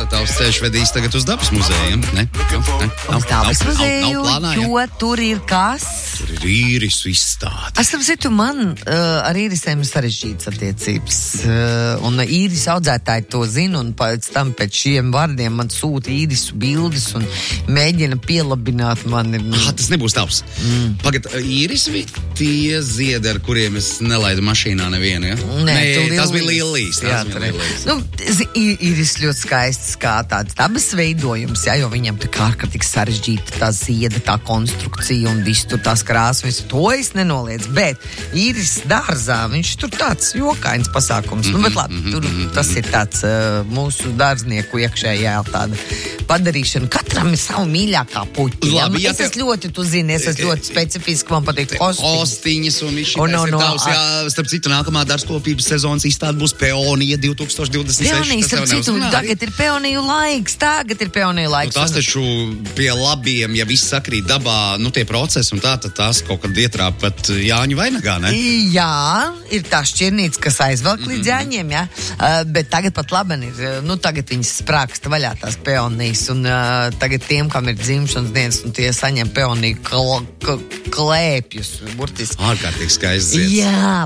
tavs ceļš vedīs tagad uz dabas muzejiem, ne? Uz dabas muzeju, plānā, jo tur ir kas? Tur ir īrisu izstāde. Es tam citu, man ar īrisēm ir sarežģītas attiecības. Un īris audzētāji to zina, un pēc tam pēc šiem vārdiem man sūta īrisu bildes un mēģina pielabināt mani. Tas nebūs tavs. Pagad, īris bija tie ziedi, ar kuriem es nelaidu mašīnā nevienu, ja? Nē, tas bija lielīs. Nu, īris ļoti skaists kā tāds dabas veidojums, jā, jo viņam tā ārkārtīgi sarežģīta tā zieda, tā konstrukcija un viss tur tās krāsas, visu to es nenoliedzu, bet īris dārzā, viņš tur tāds jokains pasākums, nu, bet labi, tur tas ir tāds mūsu dārznieku iekšējā tāda padarīšana, katram ir savu mīļākā puķi, labi, es esmu ļoti, tu zini, es esmu ļoti specifiski, man patīk ostiņas un viss šitais ir tavs, jā, starp citu, nākamā dārzkopības sezonas izstāde būs Peonija 2026. Peonija, starp citu, tagad ir peoniju laiks, Nu, tas taču pie labiem, ja viss sakrīt dabā, nu tie procesi un tā, tad tās kaut kad ietrāp pat Jāņu vainagā, ne? Jā, ir tā šķirnīca, kas aizvelk līdz Jāņiem, jā, bet tagad pat labi ir, nu tagad viņas sprāksta vaļā tās peonijas, un tagad tiem, kam ir dzimšanas dienas, un tie saņem peoniju klēpjus, burtiski. Ārkārtīgi skaists zieds. Jā,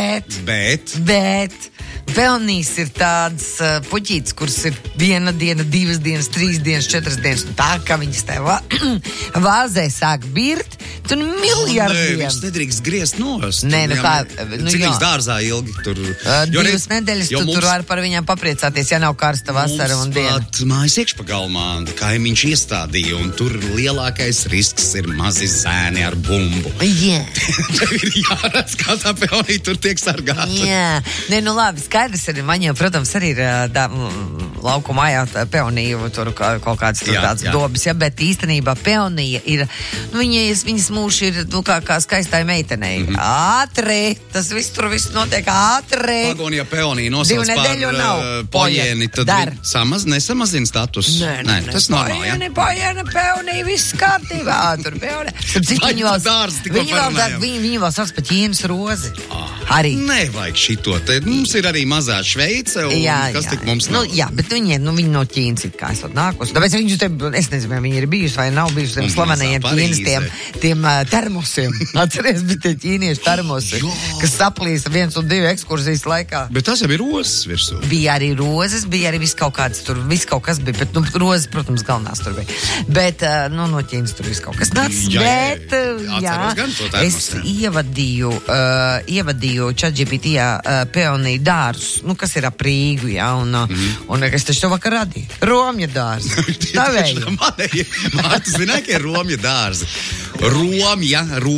bet peonijas ir tādas puķītes, kuras ir 1 diena, 2 dienas, 3 dienas, 4 dienas, un tā, ka viņas tā vāzē sāk birt, tur miljardiem. Nē, viņas nedrīkst griezt nost. Nē, nu kā, cik viņas dārzā ilgi tur? 2 nedēļas tu tur var par viņām papriecāties, ja nav karsta vasara un diena. Mums pat mājas iekšpagalmā kaimiņš iestādīja, un tur lielākais risks ir mazi zēni ar bumbu. Jā. Tev ir jāredz, kā tā peonija tur tiek sargāta. Jā. Nē, nu labi, skaidrs ir, man jau, protams, arī ir lauku mājā peonija, tur kaut kāds tur tāds dobis, ja, bet īstenībā peonija ir, nu, viņas mūžs ir, nu, kā skaistai meitenei. Ātri, tas viss tur viss notiek ātri. Pagon, ja peonija nosauc par pojēni, tad nesamazina status. Nē, tas normāli, ja? Peonija, viss kārtībā, tur peonija. Viņi vēl sauc pa ķīnas rozi. Arī. Nevajag šito, te mums ir arī mazā Šveice, un kas tik mums nav. Jā, bet viņi no Ķīnas ir kā esot nākus. Tāpēc viņus te, es nezinu, vai viņi ir bijuši vai nav bijuši tiem slavenajiem Ķīnas tiem termosiem. Atceries, bija tie ķīnieši termosi, kas saplīsa 1 un 2 ekskursijas laikā. Bet tas jau ir rozes virsū. Bija arī rozes, bija arī viss kaut kāds tur, viss kaut kas bija, bet, nu, rozes, protams, galvenās tur bija. Bet, nu, no Ķīnas tur viss kaut kas nāc. Bet, es ievadīju ChatGPT peoniju dārzus, nu, kas ir ap Rīgu, jā, un es taču to vakar radīju. Romja dārzi. Tā vēja. Mārta zināja, ka ir Romja dārzi. Romja.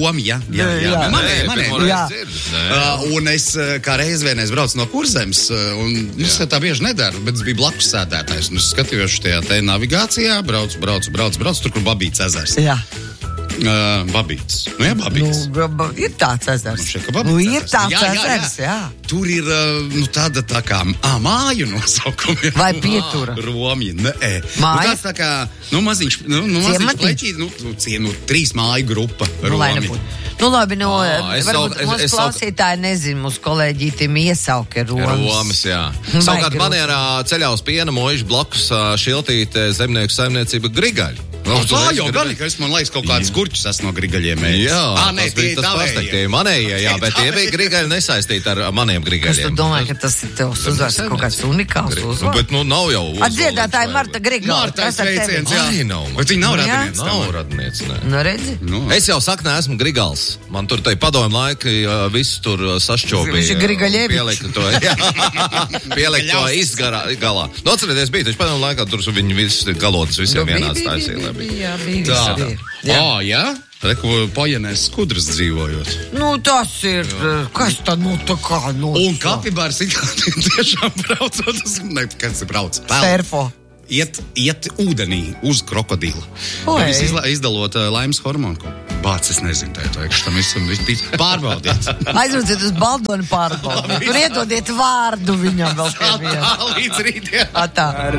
Jā. Un es kā reiz braucu no Kurzemes, un es tā bieži nedaru, bet es biju blakus sēdētājs, un es skatījos tajā te navigācijā, braucu, tur, kur Babīts ezers. Jā. Babīts. Nu, jā, Babīts. Nu, ir tāds ezers. Ir tāds ezers, jā. Tur ir, nu, tāda tā kā māju nosaukumi. Vai pietura? Romja, nē. Māja? Nu, tā kā, maziņš pleķīt, 3 māju grupa. Romja. Nu, labi, varbūt mūsu klausītāji nezinu, mūsu kolēģītim iesauka Romas. Romas, jā. Savukārt man ir ceļā uz Piena Moižu blakus šiltīte zemnieku saimniecība Grigaļi. Gan, ka es, man liekas, kaut kādas gurķus esmu no Grigaļiem. Jā, tas bija tas pastāstīja. Manējie, jā, bet tie bija Grigaļi nesaistīti ar maniem Grigaļiem. Es tu domāju, ka tas ir tevs uzvars kaut kāds unikāls uzvars. Bet, nu, nav jau uzvars. Atdziedātāji Marta Grigaļa. Marta sveiciens, jā. Bet viņi nav radinieci. Nav radinieci, nē. Nu, redzi? Es jau saku, neesmu Grigals. Man tur tai padomu laiki visu tur sašķobīja. Viņš ir Grigaļevičs. Pielikt to izgalā. Nu, atcerieties, bija, taču padomu laikā tur viņi visi galotas visiem vienāds taisīja. Jā, bija. Jā? Reku pajenēs skudras dzīvojot. Nu, tas ir, kas tad, nu, tā kā, nu. Un kapibārs tiešām braucot uz, kas ir brauc? Surfo. Iet ūdenī uz krokodilu. Izdalot laimes hormonu. Bāc, es nezinu, tā vajag tam visam pārbaudīt. Aizrūciet uz Baldoni pārbaudīt. Tur iedodiet vārdu viņam vēl. Līdz rītiem. Tā.